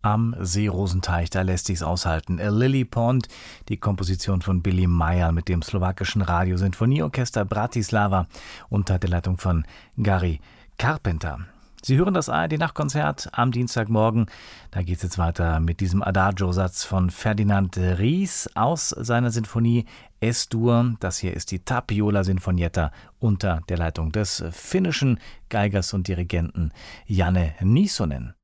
am Seerosenteich, da lässt sich's aushalten. A Lily Pond, die Komposition von Billy Meyer mit dem slowakischen Radiosinfonieorchester Bratislava unter der Leitung von Gary Carpenter. Sie hören das ARD-Nachtkonzert am Dienstagmorgen. Da geht es jetzt weiter mit diesem Adagio-Satz von Ferdinand Ries aus seiner Sinfonie S-Dur. Das hier ist die Tapiola Sinfonietta unter der Leitung des finnischen Geigers und Dirigenten Janne Nisonen.